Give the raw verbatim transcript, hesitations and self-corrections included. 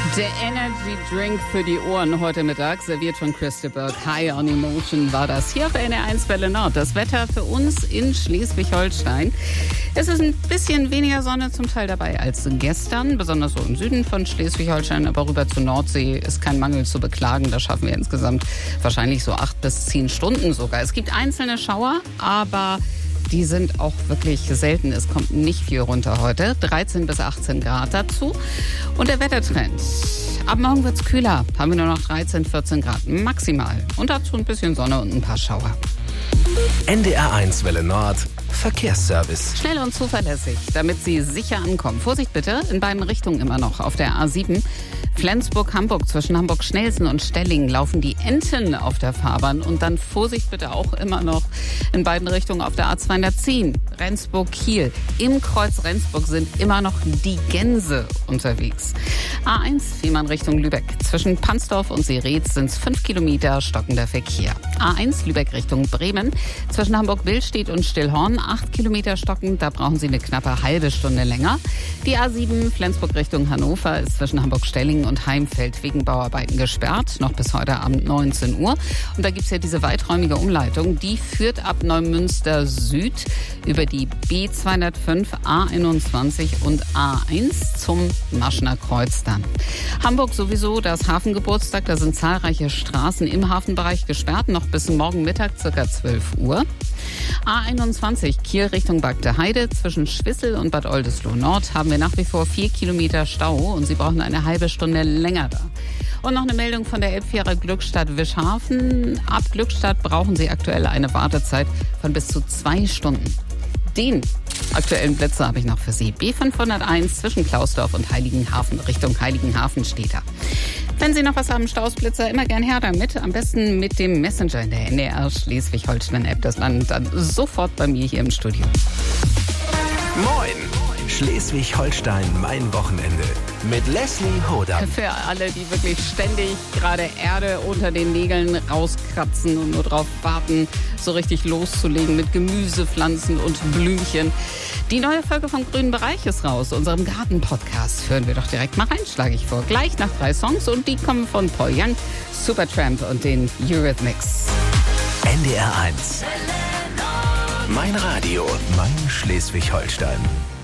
Der Energy Drink für die Ohren heute Mittag, serviert von Christa Burke. High on Emotion war das hier auf N R eins Welle Nord. Das Wetter für uns in Schleswig-Holstein. Es ist ein bisschen weniger Sonne zum Teil dabei als gestern, besonders so im Süden von Schleswig-Holstein, aber rüber zur Nordsee ist kein Mangel zu beklagen. Da schaffen wir insgesamt wahrscheinlich so acht bis zehn Stunden sogar. Es gibt einzelne Schauer, aber die sind auch wirklich selten. Es kommt nicht viel runter heute. dreizehn bis achtzehn Grad dazu. Und der Wettertrend. Ab morgen wird's kühler. Haben wir nur noch dreizehn, vierzehn Grad maximal. Und dazu ein bisschen Sonne und ein paar Schauer. N D R eins Welle Nord. Verkehrsservice. Schnell und zuverlässig, damit Sie sicher ankommen. Vorsicht bitte, in beiden Richtungen immer noch. Auf der A sieben Flensburg-Hamburg zwischen Hamburg-Schnelsen und Stellingen laufen die Enten auf der Fahrbahn. Und dann Vorsicht bitte auch immer noch in beiden Richtungen auf der A zweihundertzehn Rendsburg-Kiel. Im Kreuz Rendsburg sind immer noch die Gänse unterwegs. A eins Fehmarn Richtung Lübeck. Zwischen Pansdorf und Seretz sind es fünf Kilometer stockender Verkehr. A eins Lübeck Richtung Bremen. Zwischen Hamburg-Billstedt und Stillhorn acht Kilometer stockend. Da brauchen Sie eine knappe halbe Stunde länger. Die A sieben Flensburg Richtung Hannover ist zwischen Hamburg-Stellingen und Heimfeld wegen Bauarbeiten gesperrt. Noch bis heute Abend neunzehn Uhr. Und da gibt es ja diese weiträumige Umleitung. Die führt ab Neumünster Süd über die B zweihundertfünf, A einundzwanzig und A eins zum Maschner Kreuz dann. Hamburg sowieso, das Hafengeburtstag. Da sind zahlreiche Straßen im Hafenbereich gesperrt. Noch bis morgen Mittag, circa zwölf Uhr. A einundzwanzig Kiel Richtung Bagde Heide. Zwischen Schwissel und Bad Oldesloe Nord haben wir nach wie vor vier Kilometer Stau und Sie brauchen eine halbe Stunde länger da. Und noch eine Meldung von der Elbfähre Glückstadt Wischhafen. Ab Glückstadt brauchen Sie aktuell eine Wartezeit von bis zu zwei Stunden. Den aktuellen Plätze habe ich noch für Sie. B fünfhunderteins zwischen Klausdorf und Heiligenhafen Richtung Heiligenhafen steht da. Wenn Sie noch was haben, Stausblitzer, immer gern her damit. Am besten mit dem Messenger in der N D R Schleswig-Holstein-App. Das landet dann sofort bei mir hier im Studio. Moin! Schleswig-Holstein, mein Wochenende. Mit Leslie Hodam. Für alle, die wirklich ständig gerade Erde unter den Nägeln rauskratzen und nur drauf warten, so richtig loszulegen mit Gemüsepflanzen und Blümchen. Die neue Folge vom Grünen Bereich ist raus, unserem Garten-Podcast. Hören wir doch direkt mal rein, schlage ich vor. Gleich nach drei Songs und die kommen von Paul Young, Supertramp und den Eurythmics. N D R eins. Mein Radio, mein Schleswig-Holstein.